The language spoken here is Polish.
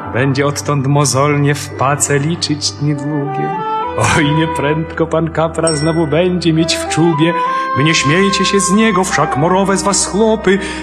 będzie odtąd mozolnie w pace liczyć dni długie. Oj, nieprędko pan kapra znowu będzie mieć w czubie. Wy nie śmiejcie się z niego, wszak morowe z was chłopy.